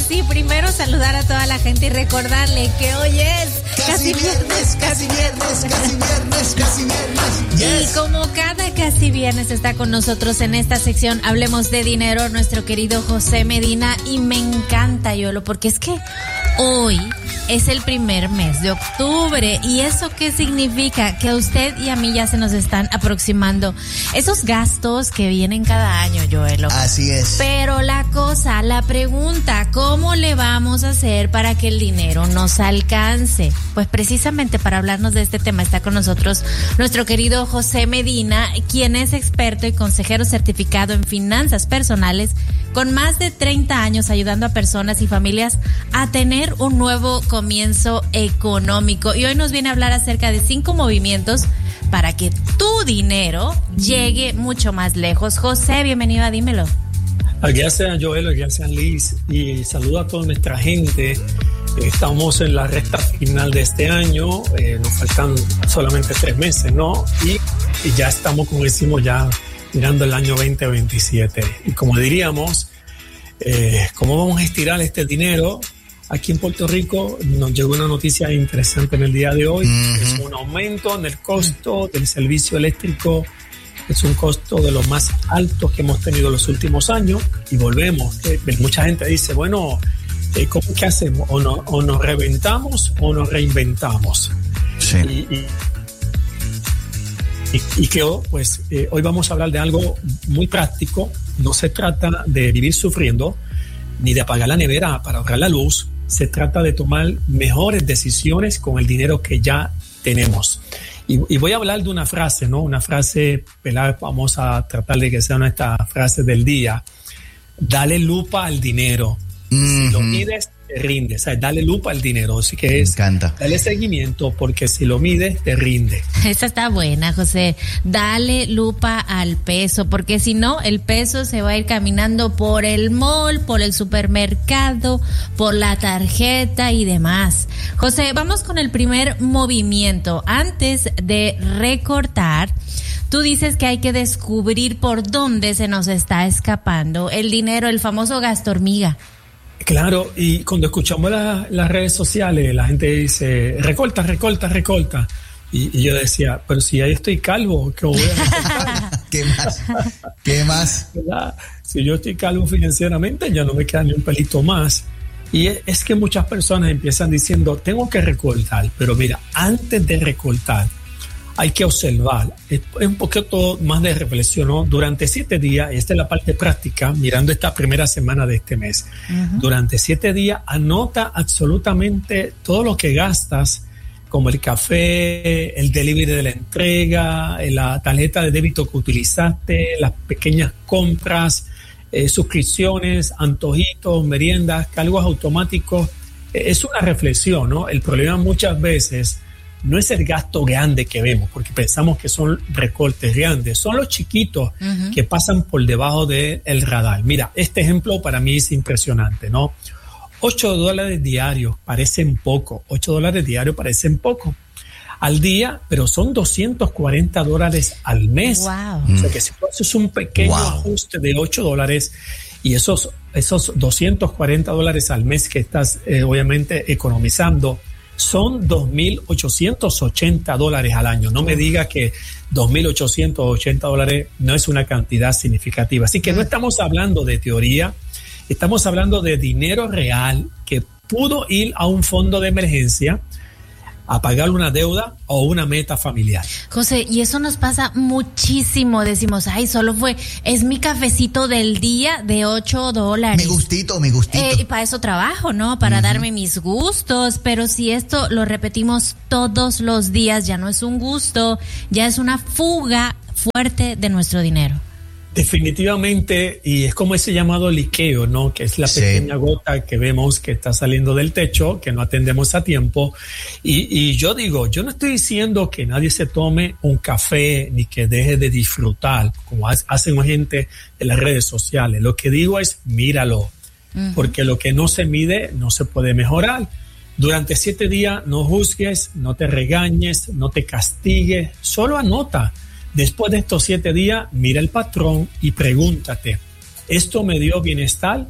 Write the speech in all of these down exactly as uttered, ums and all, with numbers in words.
sí, primero saludar a toda la gente y recordarle que hoy es casi, casi viernes, casi viernes, casi viernes, casi viernes. Yes. Y como cada casi viernes está con nosotros en esta sección Hablemos de Dinero, nuestro querido José Medina, y me encanta, Yolo, porque es que hoy es el primer mes de octubre. ¿Y eso qué significa? Que a usted y a mí ya se nos están aproximando esos gastos que vienen cada año, Joelo. Así es. Pero la cosa, la pregunta, ¿cómo le vamos a hacer para que el dinero nos alcance? Pues precisamente para hablarnos de este tema está con nosotros nuestro querido José Medina, quien es experto y consejero certificado en finanzas personales, con más de treinta años ayudando a personas y familias a tener un nuevo comienzo económico. Y hoy nos viene a hablar acerca de cinco movimientos para que tu dinero llegue mucho más lejos. José, bienvenido a Dímelo. Gracias, Joel, gracias, Liz, y saludo a toda nuestra gente. Estamos en la recta final de este año, eh, nos faltan solamente tres meses, ¿no? Y, y ya estamos, como decimos, ya mirando el año veinte veintisiete. Y como diríamos, eh, ¿cómo vamos a estirar este dinero? Aquí en Puerto Rico nos llegó una noticia interesante en el día de hoy. Uh-huh. Es un aumento en el costo del servicio eléctrico. Es un costo de los más altos que hemos tenido en los últimos años. Y volvemos. Eh, mucha gente dice, bueno, eh, ¿cómo, ¿qué hacemos? O, no, o nos reventamos o nos reinventamos. Sí. Y, y, y, y que pues, eh, hoy vamos a hablar de algo muy práctico. No se trata de vivir sufriendo ni de apagar la nevera para ahorrar la luz. Se trata de tomar mejores decisiones con el dinero que ya tenemos. Y, y voy a hablar de una frase, ¿no? Una frase, ¿verdad? Vamos a tratar de que sea nuestra frase del día. Dale lupa al dinero. Mm-hmm. Si lo mides, te rinde. O sea, dale lupa al dinero. Así que es, me encanta. Dale seguimiento, porque si lo mides, te rinde. Esa está buena, José. Dale lupa al peso, porque si no, el peso se va a ir caminando por el mall, por el supermercado, por la tarjeta y demás. José, vamos con el primer movimiento. Antes de recortar, tú dices que hay que descubrir por dónde se nos está escapando el dinero, el famoso gasto hormiga. Claro, y cuando escuchamos la, las redes sociales, la gente dice, recorta, recorta, recorta. Y, y yo decía, pero si ahí estoy calvo, ¿qué voy a recortar? ¿Qué más? ¿Qué más? ¿Verdad? Si yo estoy calvo financieramente, ya no me queda ni un pelito más. Y es, es que muchas personas empiezan diciendo, tengo que recortar. Pero mira, antes de recortar, hay que observar, es un poquito más de reflexión, ¿no? Durante siete días, y esta es la parte práctica, mirando esta primera semana de este mes, uh-huh. Durante siete días anota absolutamente todo lo que gastas, como el café, el delivery de la entrega, la tarjeta de débito que utilizaste, las pequeñas compras, eh, suscripciones, antojitos, meriendas, cargos automáticos. Eh, es una reflexión, ¿no? El problema muchas veces no es el gasto grande que vemos, porque pensamos que son recortes grandes, son los chiquitos uh-huh. que pasan por debajo del radar. Mira, este ejemplo para mí es impresionante, ¿no? ocho dólares diarios parecen poco, ocho dólares diarios parecen poco al día, pero son doscientos cuarenta dólares al mes. Wow. O sea que si tú haces un pequeño wow. ajuste de ocho dólares y esos, esos doscientos cuarenta dólares al mes que estás eh, obviamente economizando, son dos mil ochocientos ochenta dólares al año. No me diga que dos mil ochocientos ochenta dólares no es una cantidad significativa. Así que no estamos hablando de teoría, estamos hablando de dinero real que pudo ir a un fondo de emergencia a pagar una deuda o una meta familiar. José, y eso nos pasa muchísimo. Decimos, ay, solo fue, es mi cafecito del día de ocho dólares. Me gustito, me gustito. Eh, y para eso trabajo, ¿no? Para uh-huh. darme mis gustos. Pero si esto lo repetimos todos los días, ya no es un gusto, ya es una fuga fuerte de nuestro dinero. Definitivamente, y es como ese llamado liqueo, ¿no? Que es la pequeña sí. gota que vemos que está saliendo del techo, que no atendemos a tiempo. Y, y yo digo, yo no estoy diciendo que nadie se tome un café ni que deje de disfrutar, como hacen gente en las redes sociales. Lo que digo es, míralo, uh-huh. porque lo que no se mide no se puede mejorar. Durante siete días no juzgues, no te regañes, no te castigues, solo anota. Después de estos siete días, mira el patrón y pregúntate, ¿esto me dio bienestar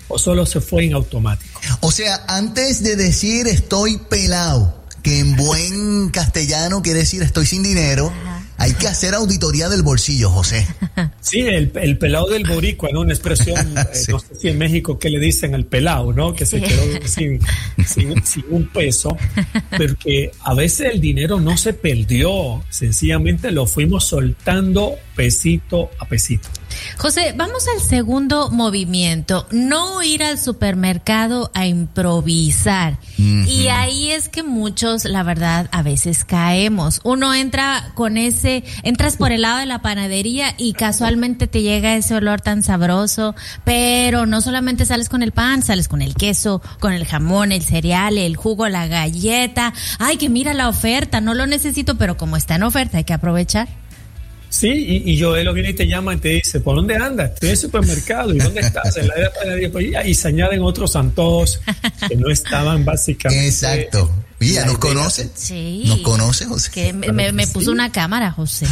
o solo se fue en automático. O sea, antes de decir estoy pelado, que en buen castellano quiere decir estoy sin dinero, ajá, hay que hacer auditoría del bolsillo, José. Sí, el, el pelado del boricua, ¿no? Una expresión, sí. eh, no sé si en México que le dicen al pelado, ¿no? Que sí. se quedó sin, sin, sin un peso, porque a veces el dinero no se perdió, sencillamente lo fuimos soltando pesito a pesito. José, vamos al segundo movimiento, no ir al supermercado a improvisar. Uh-huh. Y ahí es que muchos, la verdad, a veces caemos. Uno entra con ese, entras por el lado de la panadería y casualmente te llega ese olor tan sabroso, pero no solamente sales con el pan, sales con el queso, con el jamón, el cereal, el jugo, la galleta. Ay, que mira la oferta, no lo necesito, pero como está en oferta hay que aprovechar. Sí, y, y Joel viene y te llama y te dice, ¿por dónde andas? Estoy en el supermercado. ¿Y dónde estás? En la de la panadería. Pues, y se añaden otros antojos que no estaban básicamente. Exacto. Mira, ¿nos conoce? Sí. ¿Nos conoce, José? Que me, me, me puso sí. una cámara, José.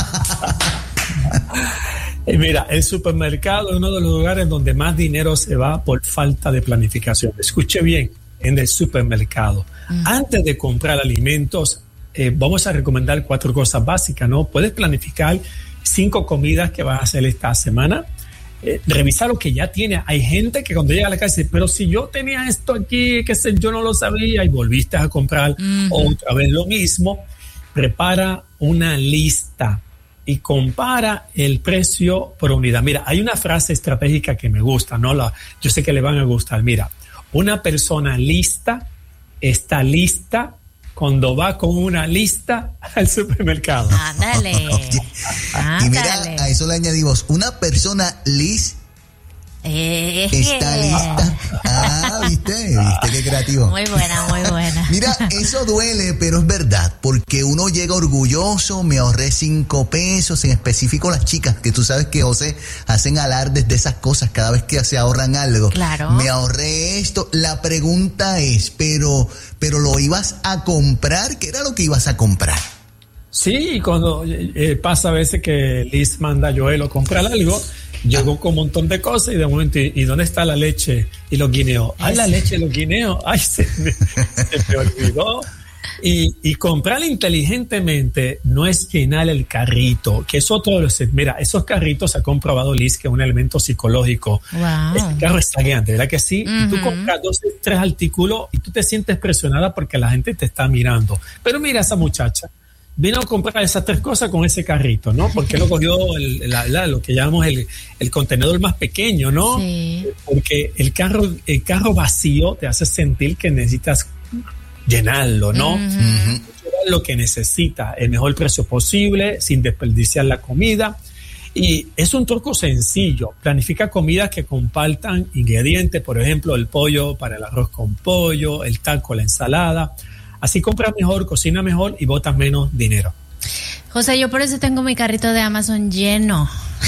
Y mira, el supermercado es uno de los lugares donde más dinero se va por falta de planificación. Escuche bien, en el supermercado. Mm. Antes de comprar alimentos, Eh, vamos a recomendar cuatro cosas básicas, ¿no? Puedes planificar cinco comidas que vas a hacer esta semana, eh, revisar lo que ya tienes. Hay gente que cuando llega a la casa dice, pero si yo tenía esto aquí, que sé, yo no lo sabía, y volviste a comprar uh-huh. otra vez lo mismo. Prepara una lista y compara el precio por unidad. Mira, hay una frase estratégica que me gusta, ¿no? La, yo sé que le van a gustar. Mira, una persona lista está lista cuando va con una lista al supermercado. Ándale. Y mira, a eso le añadimos, una persona lista eh, está lista. Ah, ¿viste? ¿Viste qué creativo? Muy buena, muy buena. Mira, eso duele, pero es verdad, porque uno llega orgulloso, me ahorré cinco pesos, en específico las chicas, que tú sabes que, José, hacen alardes de esas cosas cada vez que se ahorran algo. Claro. Me ahorré esto. La pregunta es, pero, pero ¿lo ibas a comprar? ¿Qué era lo que ibas a comprar? Sí, cuando eh, pasa a veces que Liz manda a Joel a comprar algo, llegó con un montón de cosas y de momento, ¿y, y dónde está la leche y los guineos? Ay, la leche y los guineos, ay, se me, se me olvidó. Y, y comprar inteligentemente no es llenar el carrito, que es otro de los... Mira, esos carritos se ha comprobado, Liz, que es un elemento psicológico. Wow. Este carro está grande, ¿verdad que sí? Uh-huh. Y tú compras dos, tres artículos y tú te sientes presionada porque la gente te está mirando. Pero mira esa muchacha. Vino a comprar esas tres cosas con ese carrito, ¿no? Porque no cogió el, la, la, lo que llamamos el, el contenedor más pequeño, ¿no? Sí. Porque el carro, el carro vacío te hace sentir que necesitas llenarlo, ¿no? Uh-huh. Lo que necesita, el mejor precio posible, sin desperdiciar la comida. Y es un truco sencillo. Planifica comidas que compartan ingredientes, por ejemplo, el pollo para el arroz con pollo, el taco, la ensalada. Así compras mejor, cocina mejor y botas menos dinero. José, yo por eso tengo mi carrito de Amazon lleno.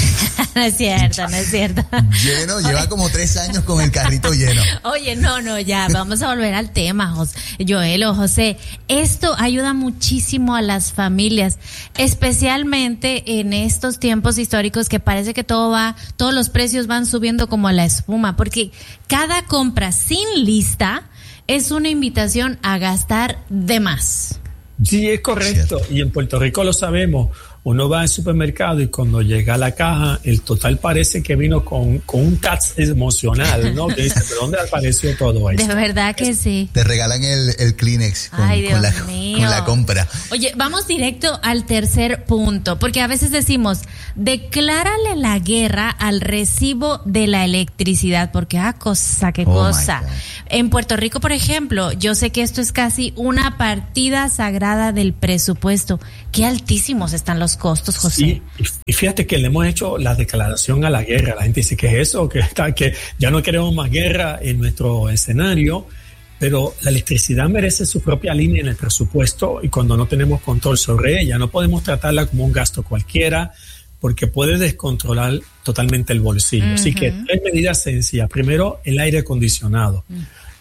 No es cierto, no es cierto. Lleno, lleva como tres años con el carrito lleno. Oye, no, no, ya, vamos a volver al tema, José, Joel o José. Esto ayuda muchísimo a las familias, especialmente en estos tiempos históricos que parece que todo va, todos los precios van subiendo como la espuma, porque cada compra sin lista es una invitación a gastar de más. Sí, es correcto. Cierto. Y en Puerto Rico lo sabemos. Uno va al supermercado y cuando llega a la caja, el total parece que vino con, con un tax emocional, ¿no? Que dice, ¿de dónde apareció todo esto? De verdad que sí. Te regalan el, el Kleenex con, Ay, Dios con, la, mío. con la compra. Oye, vamos directo al tercer punto, porque a veces decimos, declárale la guerra al recibo de la electricidad, porque ah, cosa, qué oh cosa. En Puerto Rico, por ejemplo, yo sé que esto es casi una partida sagrada del presupuesto. Qué altísimos están los costos, José. Sí, y fíjate que le hemos hecho la declaración a la guerra. La gente dice, ¿qué es eso? Que, que ya no queremos más guerra en nuestro escenario, pero la electricidad merece su propia línea en el presupuesto y cuando no tenemos control sobre ella, no podemos tratarla como un gasto cualquiera porque puede descontrolar totalmente el bolsillo. Uh-huh. Así que tres medidas sencillas. Primero, el aire acondicionado. Uh-huh.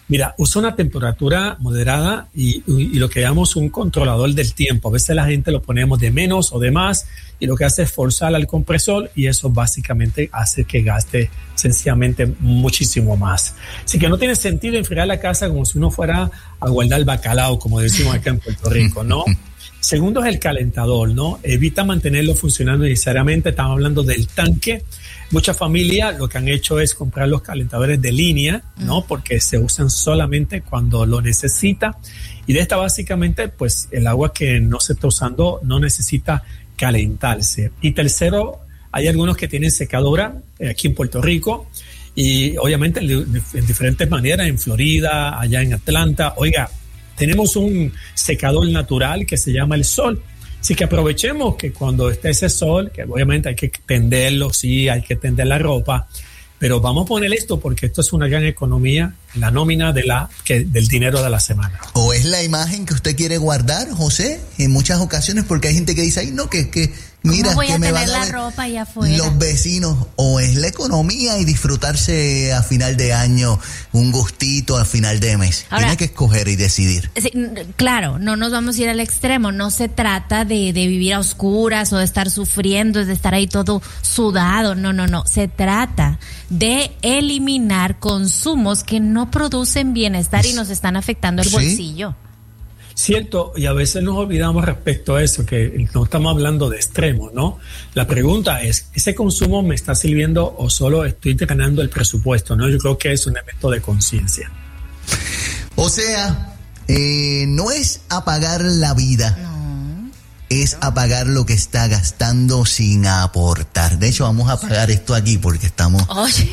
Mira, usa una temperatura moderada y, y lo que llamamos un controlador del tiempo. A veces la gente lo ponemos de menos o de más y lo que hace es forzar al compresor y eso básicamente hace que gaste sencillamente muchísimo más. Así que no tiene sentido enfriar la casa como si uno fuera a guardar el bacalao, como decimos acá en Puerto Rico, ¿no? Segundo es el calentador, ¿no? Evita mantenerlo funcionando necesariamente. Estamos hablando del tanque. Muchas familias lo que han hecho es comprar los calentadores de línea, ¿no? Porque se usan solamente cuando lo necesita. Y de esta básicamente, pues el agua que no se está usando no necesita calentarse. Y tercero, hay algunos que tienen secadora eh, aquí en Puerto Rico y obviamente en, en diferentes maneras, en Florida, allá en Atlanta. Oiga, tenemos un secador natural que se llama el sol. Así que aprovechemos que cuando esté ese sol, que obviamente hay que tenderlo, sí, hay que tender la ropa, pero vamos a poner esto porque esto es una gran economía, la nómina de la, que, del dinero de la semana. ¿O es la imagen que usted quiere guardar, José? En muchas ocasiones, porque hay gente que dice, ay, no, que, que mira, ¿cómo voy que a me tener van a la ver ropa allá afuera? Los vecinos. O es la economía y disfrutarse a final de año un gustito a final de mes. Ahora, tiene que escoger y decidir. Sí, claro, no nos vamos a ir al extremo. No se trata de, de vivir a oscuras o de estar sufriendo, de estar ahí todo sudado. No, no, no. Se trata de eliminar consumos que no producen bienestar y nos están afectando el ¿Sí? bolsillo. Cierto, y a veces nos olvidamos respecto a eso, que no estamos hablando de extremos, ¿no? La pregunta es, ¿ese consumo me está sirviendo o solo estoy ganando el presupuesto? ¿No? Yo creo que es un elemento de conciencia. O sea, eh, no es apagar la vida, no. es apagar lo que está gastando sin aportar. De hecho, vamos a apagar esto aquí porque estamos... Oye.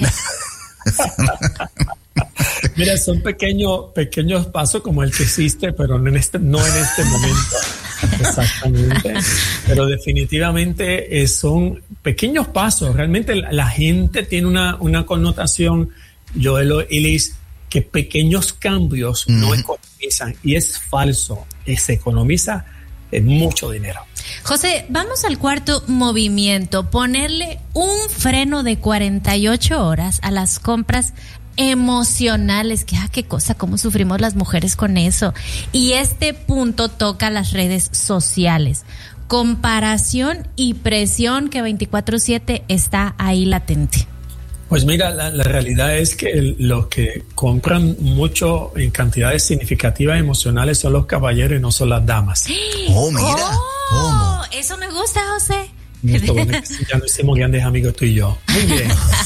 Mira, son pequeños pequeños pasos como el que hiciste, pero no en este, no en este momento. Exactamente. Pero definitivamente eh, son pequeños pasos. Realmente la, la gente tiene una, una connotación, Joel y Liz, que pequeños cambios mm. no economizan. Y es falso. Y se economiza eh, mucho dinero. José, vamos al cuarto movimiento. Ponerle un freno de cuarenta y ocho horas a las compras emocionales, que ah, qué cosa, cómo sufrimos las mujeres con eso. Y este punto toca las redes sociales. Comparación y presión que veinticuatro siete está ahí latente. Pues mira, la, la realidad es que el, los que compran mucho en cantidades significativas emocionales son los caballeros y no son las damas. Oh, mira. Oh, ¿Cómo? Eso me gusta, José. Esto, bueno, ya nos hicimos grandes amigos tú y yo. Muy bien.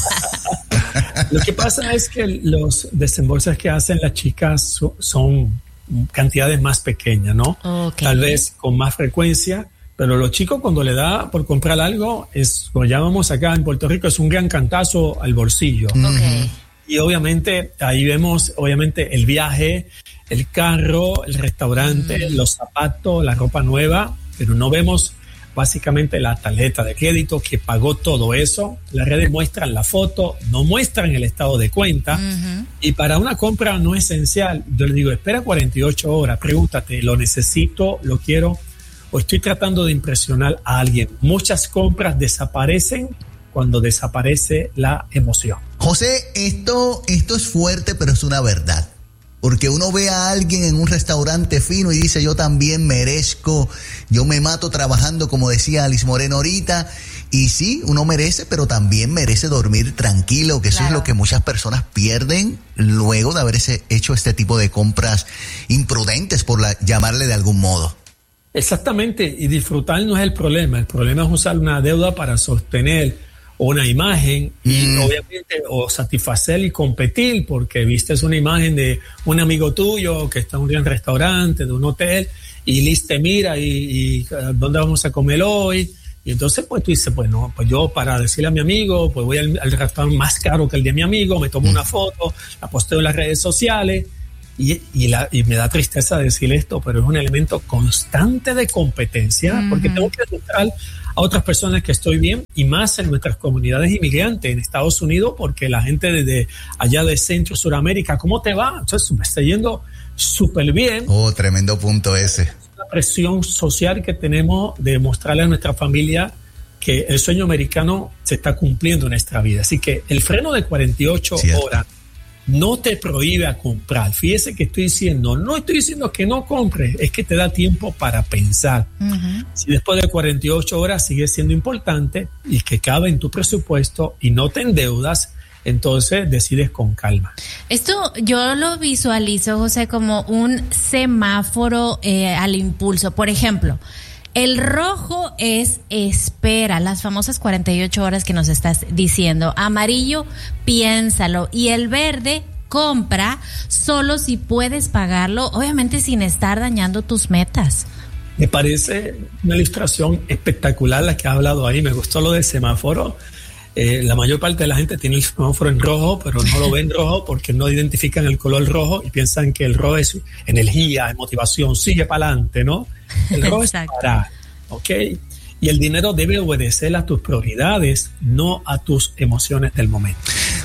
Lo que pasa es que los desembolsos que hacen las chicas so, son cantidades más pequeñas, ¿no? Okay. Tal vez con más frecuencia, pero los chicos cuando le da por comprar algo, es, lo llamamos acá en Puerto Rico, es un gran cantazo al bolsillo. Okay. Y obviamente ahí vemos obviamente el viaje, el carro, el restaurante, mm. los zapatos, la ropa nueva, pero no vemos básicamente la tarjeta de crédito que pagó todo eso. Las redes muestran la foto, no muestran el estado de cuenta. Uh-huh. Y para una compra no esencial, yo le digo, espera cuarenta y ocho horas, pregúntate, ¿lo necesito, lo quiero o estoy tratando de impresionar a alguien? Muchas compras desaparecen cuando desaparece la emoción. José, esto, esto es fuerte, pero es una verdad. Porque uno ve a alguien en un restaurante fino y dice, yo también merezco, yo me mato trabajando, como decía Alice Moreno ahorita. Y sí, uno merece, pero también merece dormir tranquilo, que eso claro. es lo que muchas personas pierden luego de haber hecho este tipo de compras imprudentes, por la, llamarle de algún modo. Exactamente, y disfrutar no es el problema. El problema es usar una deuda para sostener una imagen y mm. obviamente o satisfacer y competir porque viste una imagen de un amigo tuyo que está en un gran restaurante, de un hotel y Liz te mira y, y ¿dónde vamos a comer hoy? Y entonces pues tú dices, pues no, pues yo para decirle a mi amigo, pues voy al, al restaurante más caro que el de mi amigo, me tomo mm. una foto, la posteo en las redes sociales y, y, la, y me da tristeza decir esto, pero es un elemento constante de competencia mm. porque tengo que demostrar a otras personas que estoy bien y más en nuestras comunidades inmigrantes en Estados Unidos porque la gente desde allá de Centro Suramérica, ¿cómo te va? Entonces me está yendo súper bien. Oh, tremendo punto ese. La presión social que tenemos de mostrarle a nuestra familia que el sueño americano se está cumpliendo en nuestra vida. Así que el freno de cuarenta y ocho Cierto. Horas no te prohíbe a comprar. Fíjese que estoy diciendo, no estoy diciendo que no compres, es que te da tiempo para pensar. Uh-huh. Si después de cuarenta y ocho horas sigue siendo importante y que cabe en tu presupuesto y no te endeudas, entonces decides con calma. Esto yo lo visualizo, José, como un semáforo eh, al impulso. Por ejemplo, el rojo es espera, las famosas cuarenta y ocho horas que nos estás diciendo. Amarillo, piénsalo. Y el verde, compra solo si puedes pagarlo, obviamente sin estar dañando tus metas. Me parece una ilustración espectacular la que ha hablado ahí. Me gustó lo del semáforo. Eh, la mayor parte de la gente tiene el semáforo en rojo, pero no lo ven rojo porque no identifican el color rojo y piensan que el rojo es energía, es motivación, sigue para adelante, ¿no? El rojo es parar, ¿ok? Y el dinero debe obedecer a tus prioridades, no a tus emociones del momento.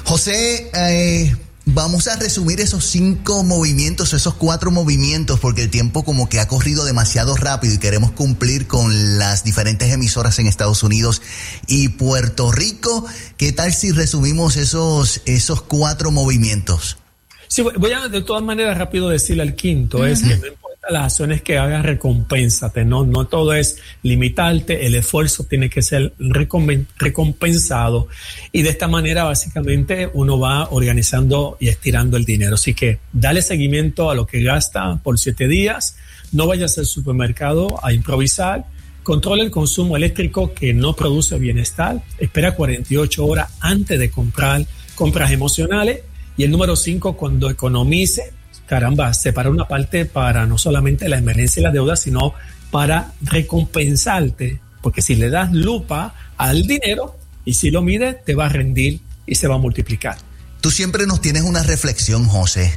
José, eh, vamos a resumir esos cinco movimientos, esos cuatro movimientos, porque el tiempo como que ha corrido demasiado rápido y queremos cumplir con las diferentes emisoras en Estados Unidos y Puerto Rico. ¿Qué tal si resumimos esos, esos cuatro movimientos? Sí, voy a de todas maneras rápido decirle al quinto, uh-huh. es que no importa las acciones que hagas, recompénsate, no, no todo es limitarte, el esfuerzo tiene que ser recompen- recompensado y de esta manera básicamente uno va organizando y estirando el dinero. Así que dale seguimiento a lo que gasta por siete días, no vayas al supermercado a improvisar, controla el consumo eléctrico que no produce bienestar, espera cuarenta y ocho horas antes de comprar compras emocionales. Y el número cinco, cuando economice, caramba, separa una parte para no solamente la emergencia y la deuda, sino para recompensarte. Porque si le das lupa al dinero y si lo mides, te va a rendir y se va a multiplicar. Tú siempre nos tienes una reflexión, José.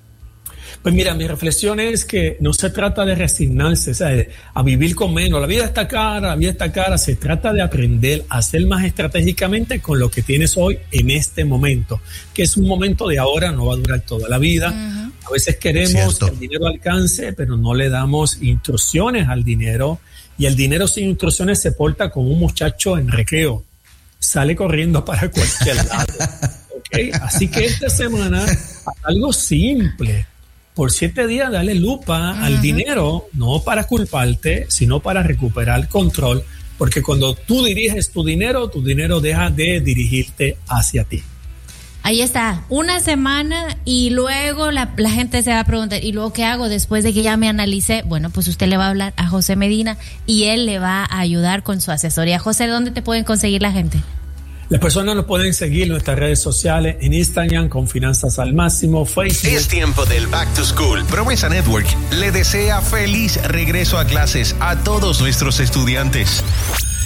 Pues mira, mi reflexión es que no se trata de resignarse, o sea, a vivir con menos. La vida está cara, la vida está cara. Se trata de aprender a hacer más estratégicamente con lo que tienes hoy en este momento, que es un momento de ahora, no va a durar toda la vida. Uh-huh. A veces queremos Cierto. que el dinero alcance, pero no le damos instrucciones al dinero. Y el dinero sin instrucciones se porta como un muchacho en recreo. Sale corriendo para cualquier lado. ¿Okay? Así que esta semana, algo simple. Por siete días dale lupa uh-huh. al dinero, no para culparte, sino para recuperar control, porque cuando tú diriges tu dinero, tu dinero deja de dirigirte hacia ti. Ahí está, una semana y luego la, la gente se va a preguntar, ¿y luego qué hago después de que ya me analicé? Bueno, pues usted le va a hablar a José Medina y él le va a ayudar con su asesoría. José, ¿dónde te pueden conseguir la gente? Las personas nos pueden seguir en nuestras redes sociales, en Instagram con Finanzas al Máximo, Facebook. Es tiempo del Back to School. Promesa Network le desea feliz regreso a clases a todos nuestros estudiantes.